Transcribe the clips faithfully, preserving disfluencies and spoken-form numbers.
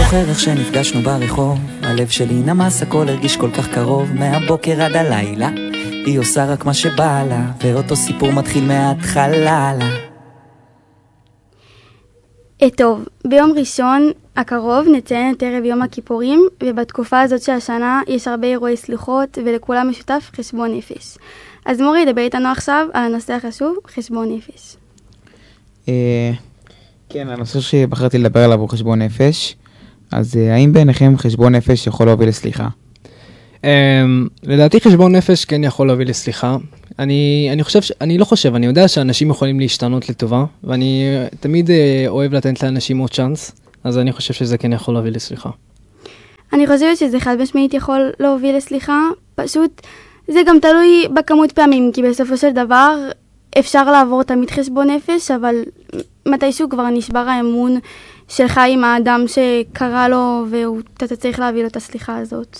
זוכר איך שנפגשנו ברחוב, הלב שלי נמס, הכל הרגיש כל כך קרוב, מהבוקר עד הלילה היא עושה רק מה שבא לה, ואותו סיפור מתחיל מההתחלה. טוב, ביום ראשון הקרוב נציין את ערב יום הכיפורים, ובתקופה הזאת של השנה יש הרבה אירועי סליחות, ולכולם משותף חשבון נפש. אז מורי ידבר איתנו עכשיו על הנושא החשוב, חשבון נפש. כן, הנושא שבחרתי לדבר עליו הוא חשבון נפש. אז האם בעיניכם חשבון נפש יכול להוביל לסליחה? לדעתי חשבון נפש כן יכול להוביל לסליחה. אני, אני חושב, אני לא חושב, אני יודע שאנשים יכולים להשתנות לטובה, ואני תמיד אוהב לתת לאנשים עוד צ'אנס, אז אני חושב שזה כן יכול להוביל לסליחה. אני חושבת שזה חד משמעית יכול להוביל לסליחה, פשוט זה גם תלוי בכמות פעמים, כי בסופו של דבר אפשר לעבור תמיד חשבון נפש, אבל מתישהו כבר נשבר האמון שלך עם האדם שקרא לו, ואתה צריך להביא לו את הסליחה הזאת.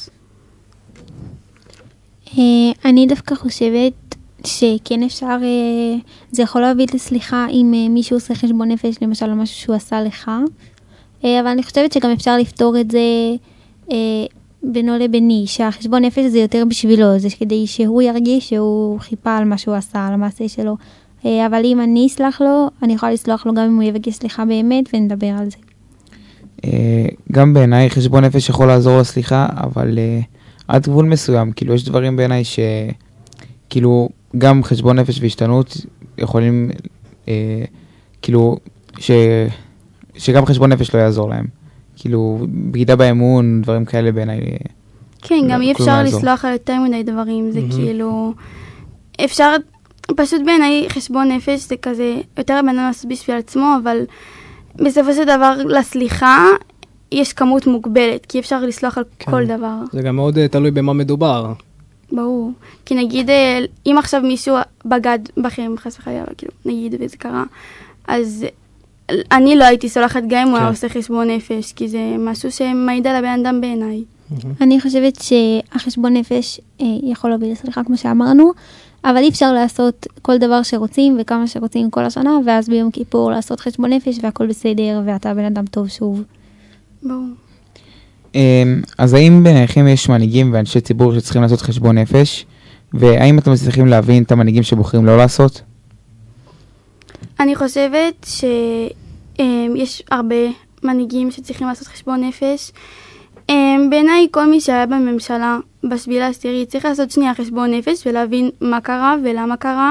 אני דווקא חושבת שכן אפשר, זה יכול להביא לסליחה אם מישהו עושה חשבון נפש, למשל על משהו שהוא עשה לך, אבל אני חושבת שגם אפשר לפתור את זה בינו לביני, שהחשבון נפש זה יותר בשבילו, זה כדי שהוא ירגיש שהוא חיפה על מה שהוא עשה, על המעשה שלו, אבל אם אני אסלח לו, אני יכולה לסלוח לו גם אם הוא יבקש סליחה באמת, ונדבר על זה. גם בעיניי חשבון נפש יכול לעזור לסליחה, אבל עד גבול מסוים, כאילו יש דברים בעיניי ש... כאילו גם חשבון נפש והשתנות יכולים, אה, כאילו ש... שגם חשבון נפש לא יעזור להם. כאילו בגידה באמון, דברים כאלה בעיניי. כן, גם אי אפשר לסלוח על יותר מדי דברים, זה כאילו... אפשר, פשוט בעיניי חשבון נפש זה כזה, יותר בן אדם לעשות בשביל עצמו, אבל בסופו של דבר לסליחה, יש כמות מוגבלת, כי אפשר לסלוח על כן. כל דבר. זה גם מאוד uh, תלוי במה מדובר. ברור. כי נגיד, אם עכשיו מישהו בגד בכם, חס וחלילה, כאילו, נגיד וזה קרה, אז אני לא הייתי סולחת גם אם הוא היה עושה חשבון נפש, כי זה משהו שמעיד על הבן אדם בעיניי. אני חושבת שהחשבון נפש יכול להוביל לסליחה, כמו שאמרנו, אבל אי אפשר לעשות כל דבר שרוצים וכמה שרוצים כל השנה, ואז ביום כיפור לעשות חשבון נפש והכל בסדר, ואתה בן אדם טוב שוב. ברור. אז האם ביניכם יש מנהיגים ואנשי ציבור שצריכים לעשות חשבון נפש, והאם אתם מצליחים להבין את המנהיגים שבוחרים לא לעשות? אני חושבת שיש הרבה מנהיגים שצריכים לעשות חשבון נפש. בעיניי כל מי שהיה בממשלה בשביל העשירי צריך לעשות שנייה חשבון נפש ולהבין מה קרה ולמה קרה.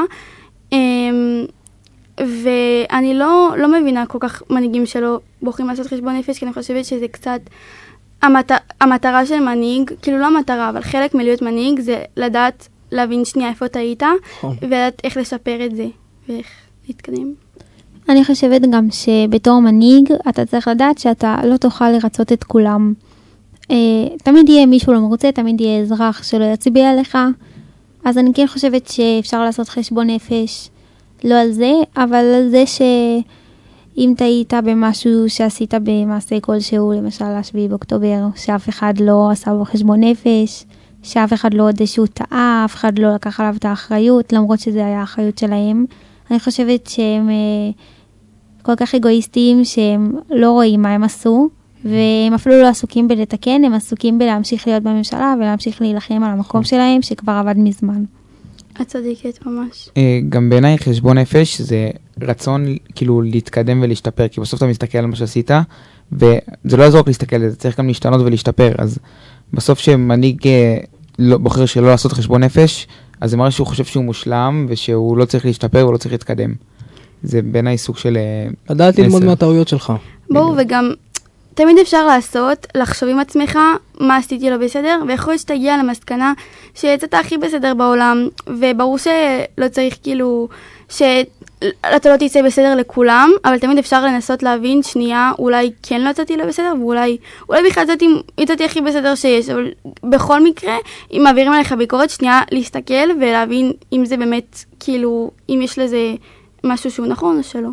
ואני לא, לא מבינה כל כך מנהיגים שלא בוחרים לעשות חשבון נפש, כי אני חושבת שזה קצת... המת... המטרה של מנהיג, כאילו לא המטרה, אבל חלק מלהיות מנהיג זה לדעת להבין שנייה איפה אתה היית, ולדעת איך לשפר את זה, ואיך להתקדם. אני חושבת גם שבתור מנהיג, אתה צריך לדעת שאתה לא תוכל לרצות את כולם. אה, תמיד יהיה מישהו לא מרוצה, תמיד יהיה אזרח שלא יצביע עליך, אז אני כן חושבת שאפשר לעשות חשבון נפש, לא על זה, אבל על זה ש... אם טעית במשהו שעשית במעשה כלשהו, למשל השביעי באוקטובר, שאף אחד לא עשה בו חשבון נפש, שאף אחד לא עוד איזשהו טעה, אף אחד לא לקח עליו את האחריות, למרות שזה היה האחריות שלהם. אני חושבת שהם כל כך אגואיסטים, שהם לא רואים מה הם עשו, והם אפילו לא עסוקים בלתקן, הם עסוקים בלהמשיך להיות בממשלה, ולהמשיך להילחם על המקום שלהם, שכבר עבד מזמן. את צודקת ממש. גם בעיניי חשבון נפש זה רצון כאילו להתקדם ולהשתפר, כי בסוף אתה מסתכל על מה שעשית, וזה לא יעזור רק להסתכל, זה צריך גם להשתנות ולהשתפר, אז בסוף שמנהיג לא, בוחר שלא לעשות חשבון נפש, אז זה מראה שהוא חושב שהוא מושלם, ושהוא לא צריך להשתפר, הוא לא צריך להתקדם. זה בעיניי סוג של... לדעת ללמוד מהטעויות שלך. ברור, וגם תמיד אפשר לעשות, לחשוב עם עצמך מה עשיתי לא בסדר, ויכול להיות שתגיע למסקנה שיצאת הכי בסדר בעולם, וברור שלא צריך כאילו, שאתה לא תצא בסדר לכולם, אבל תמיד אפשר לנסות להבין שנייה, אולי כן לא יצאתי לא בסדר, ואולי אולי בכלל יצאתי הכי בסדר שיש, אבל בכל מקרה, אם מעבירים עליך ביקורת, שנייה להסתכל ולהבין אם זה באמת, כאילו, אם יש לזה משהו שהוא נכון או שלא.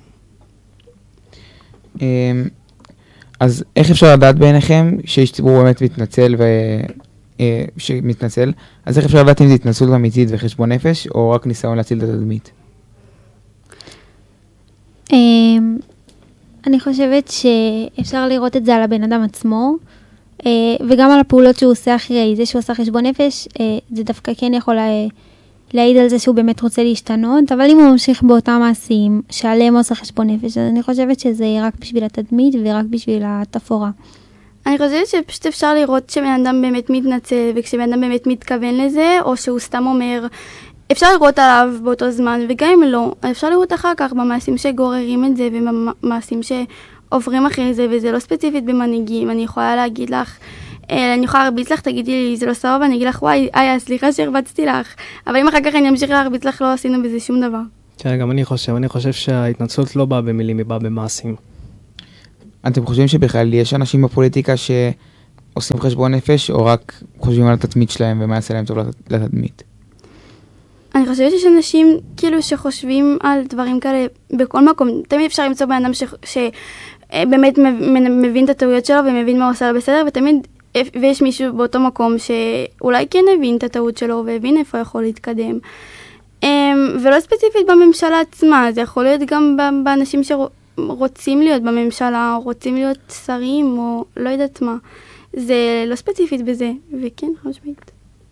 אז איך אפשר לדעת בעיניכם שיש ציבור באמת מתנצל ו... שמתנצל? אז איך אפשר לדעת אם זה התנצלות אמיתית וחשבון נפש, או רק ניסיון להציל את התדמית? אני חושבת שאפשר לראות את זה על הבן אדם עצמו, וגם על הפעולות שהוא עושה אחרי זה שהוא עושה חשבון נפש, זה דווקא כן יכול להעיד על זה שהוא באמת רוצה להשתנות, אבל אם הוא ממשיך באותם מעשים שעליהם עושה חשבון נפש, אז אני חושבת שזה רק בשביל התדמית ורק בשביל התפאורה. אני חושבת שפשוט אפשר לראות שבן אדם באמת מתנצל, וכשבן אדם באמת מתכוון לזה, או שהוא סתם אומר, אפשר לראות עליו באותו זמן, וגם אם לא, אפשר לראות אחר כך במעשים שגוררים את זה, ובמעשים שעוברים אחרי זה, וזה לא ספציפית במנהיגים. אני יכולה להגיד לך, אני יכולה להרביץ לך, תגידי לי, זה לא סבבה, ואני אגיד לך, וואי, איה, סליחה שהרבצתי לך. אבל אם אחר כך אני אמשיך להרביץ לך, לא עשינו בזה שום דבר. כן, גם אני חושב, אני חושב שההתנצלות לא באה במילים, היא באה במעשים. אתם חושבים שבכלל יש אנשים בפוליטיקה שעושים חשבון נפש, או רק חושבים על התדמית שלהם ומה יעשה להם טוב לתדמית? אני חושבת שיש אנשים כאילו שחושבים על דברים כאלה בכל מקום. תמיד אפשר למצוא בן אדם שבאמת מבין את הטעויות שלו ומבין מה הוא עושה לו בסדר, ותמיד ויש מישהו באותו מקום שאולי כן הבין את הטעות שלו והבין איפה יכול להתקדם. ולא ספציפית בממשלה עצמה, זה יכול להיות גם באנשים שרוצים להיות בממשלה, או רוצים להיות שרים, או לא יודעת מה. זה לא ספציפית בזה, וכן, חושבת.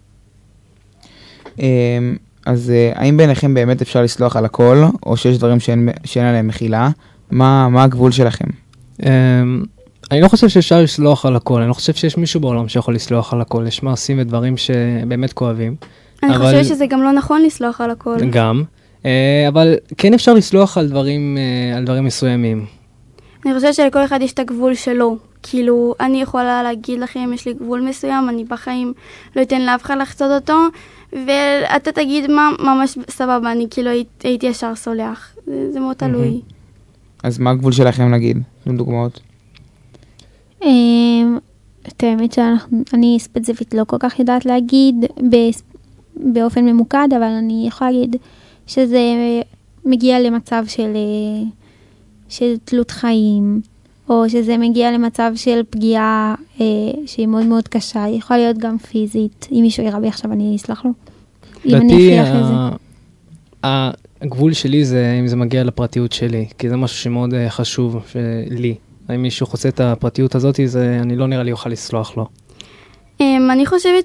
אז האם בעיניכם באמת אפשר לסלוח על הכל, או שיש דברים שאין, שאין עליהם מחילה? מה, מה הגבול שלכם? אני לא חושב שאפשר לסלוח על הכל, אני לא חושב שיש מישהו בעולם שיכול לסלוח על הכל, יש מעשים ודברים שבאמת כואבים. אני אבל... חושב שזה גם לא נכון לסלוח על הכל. גם, אבל כן אפשר לסלוח על דברים, על דברים מסוימים. אני חושבת שלכל אחד יש את הגבול שלו. כאילו, אני יכולה להגיד לכם, יש לי גבול מסוים, אני בחיים לא אתן לאף אחד לחצות אותו, ואתה תגיד מה ממש סבבה, אני כאילו הייתי ישר סולח. זה, זה מאוד תלוי. אז מה הגבול שלכם נגיד? תנו דוגמאות. את האמת שאני ספציפית לא כל כך יודעת להגיד באופן ממוקד, אבל אני יכולה להגיד שזה מגיע למצב של, של תלות חיים, או שזה מגיע למצב של פגיעה אה, שהיא מאוד מאוד קשה. היא יכולה להיות גם פיזית. אם מישהו יראה בי עכשיו, אני אסלח לו. אם אני אכריח את זה. הגבול שלי זה אם זה מגיע לפרטיות שלי, כי זה משהו שמאוד uh, חשוב לי. אם מישהו חוצה את הפרטיות הזאת, זה, אני לא נראה לי אוכל לסלוח לו. Um, אני חושבת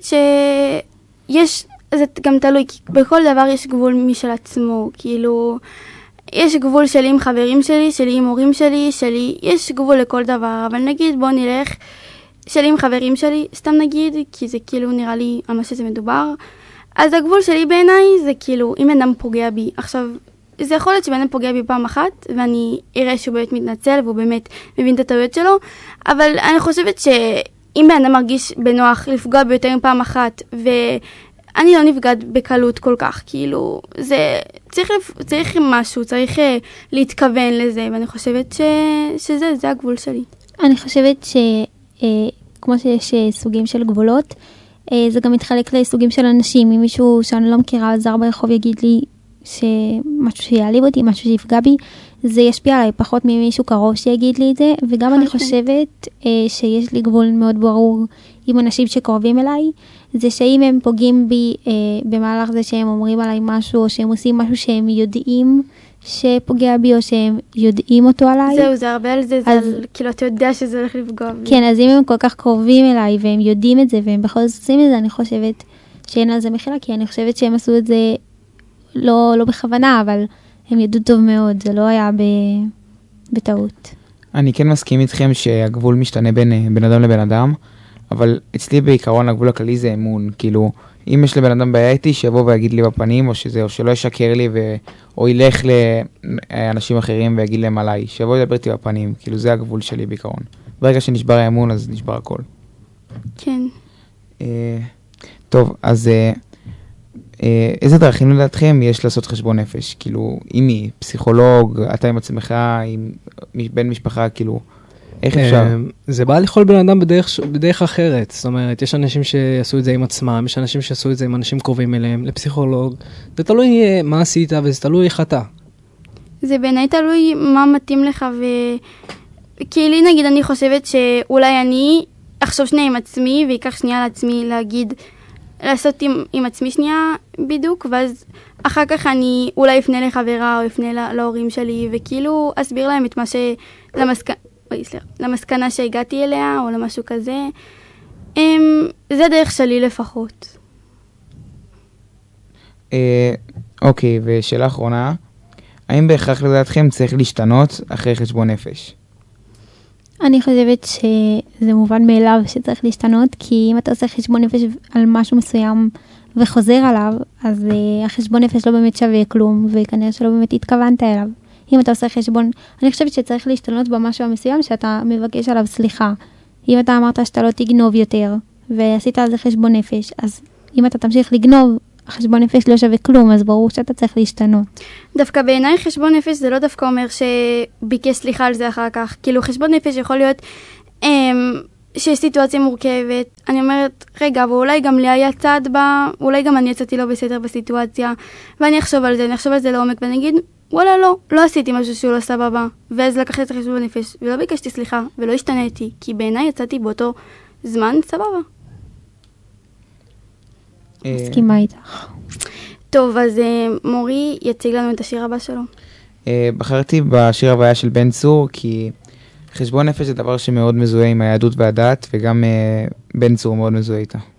שיש, זה גם תלוי, כי בכל דבר יש גבול משל עצמו. כאילו... יש גבול שלי עם חברים שלי, שלי עם הורים שלי, שלי, יש גבול לכל דבר, אבל נגיד בוא נלך, שלי עם חברים שלי, סתם נגיד, כי זה כאילו נראה לי על מה שזה מדובר, אז הגבול שלי בעיניי זה כאילו, אם אדם פוגע בי, עכשיו, זה יכול להיות שבן אדם פוגע בי פעם אחת, ואני אראה שהוא באמת מתנצל, והוא באמת מבין את הטעויות שלו, אבל אני חושבת שאם בן אדם מרגיש בנוח לפגוע ביותר מפעם אחת, ו... אני לא נפגעת בקלות כל כך, כאילו, זה, צריך, צריך משהו, צריך להתכוון לזה, ואני חושבת ש, שזה, זה הגבול שלי. אני חושבת שכמו שיש סוגים של גבולות, זה גם מתחלק לסוגים של אנשים. אם מישהו שאני לא מכירה, זר ברחוב יגיד לי שמשהו שיעליב אותי, משהו שיפגע בי, זה ישפיע עליי פחות ממישהו קרוב שיגיד לי את זה, וגם אני חושבת שיש לי גבול מאוד ברור עם אנשים שקרובים אליי, זה שאם הם פוגעים בי אה, במהלך זה שהם אומרים עליי משהו, או שהם עושים משהו שהם יודעים שפוגע בי, או שהם יודעים אותו עליי. זהו, זה הרבה על זה, אז, זה על, כאילו אתה יודע שזה הולך לפגוע בי. כן, אז אם הם כל כך קרובים אליי, והם יודעים את זה, והם בכל זאת עושים את זה, אני חושבת שאין על זה מחילה, כי אני חושבת שהם עשו את זה לא, לא בכוונה, אבל הם ידעו טוב מאוד, זה לא היה ב, בטעות. אני כן מסכים איתכם שהגבול משתנה בין בן אדם לבן אדם, אבל אצלי בעיקרון הגבול הכללי זה אמון, כאילו, אם יש לבן אדם בעיה איתי, שיבוא ויגיד לי בפנים, או שזה, או שלא ישקר לי, ו... או ילך לאנשים אחרים ויגיד להם עליי, שיבוא ידבר איתי בפנים, כאילו זה הגבול שלי בעיקרון. ברגע שנשבר האמון, אז נשבר הכל. כן. אה, טוב, אז אה, אה, איזה דרכים לדעתכם יש לעשות חשבון נפש? כאילו, אם היא פסיכולוג, אתה עם עצמך, עם בן משפחה, כאילו, איך אפשר? זה בא לכל בן אדם בדרך, בדרך אחרת. זאת אומרת, יש אנשים שעשו את זה עם עצמם, יש אנשים שעשו את זה עם אנשים קרובים אליהם, לפסיכולוג. זה תלוי מה עשית וזה תלוי איך אתה. זה בעיניי תלוי מה מתאים לך, וכאילו נגיד אני חושבת שאולי אני אחשוב שנייה עם עצמי, ויקח שנייה לעצמי להגיד לעשות עם, עם עצמי שנייה בידוק, ואז אחר כך אני אולי אפנה לחברה או אפנה לה, להורים שלי, וכאילו אסביר להם את מה ש... למסק... אוי, סליחה, למסקנה שהגעתי אליה, או למשהו כזה. הם... זה דרך שלי לפחות. אה, אוקיי, ושאלה אחרונה, האם בהכרח לדעתכם צריך להשתנות אחרי חשבון נפש? אני חושבת שזה מובן מאליו שצריך להשתנות, כי אם אתה עושה חשבון נפש על משהו מסוים וחוזר עליו, אז uh, החשבון נפש לא באמת שווה כלום, וכנראה שלא באמת התכוונת אליו. אם אתה עושה חשבון, אני חושבת שצריך להשתנות במשהו המסוים שאתה מבקש עליו סליחה. אם אתה אמרת שאתה לא תגנוב יותר, ועשית על זה חשבון נפש, אז אם אתה תמשיך לגנוב, החשבון נפש לא שווה כלום, אז ברור שאתה צריך להשתנות. דווקא בעיניי חשבון נפש זה לא דווקא אומר שביקש סליחה על זה אחר כך. כאילו חשבון נפש יכול להיות אמ, שיש סיטואציה מורכבת. אני אומרת, רגע, ואולי גם לי היה צד בה, אולי גם אני יצאתי לא בסדר בסיטואציה, ואני אחשוב על זה, אני אחשוב על זה לעומק, ואני אגיד, וואלה, לא, לא עשיתי משהו שהוא לא סבבה. ואז לקחתי את החשבון נפש, ולא ביקשתי סליחה, ולא השתניתי, כי בעיניי יצאתי באותו זמן סבבה. מסכימה איתך. טוב, אז מורי יציג לנו את השיר הבא שלו. בחרתי בשיר הבא של בן צור, כי חשבון נפש זה דבר שמאוד מזוהה עם היהדות והדת, וגם בן צור מאוד מזוהה איתה.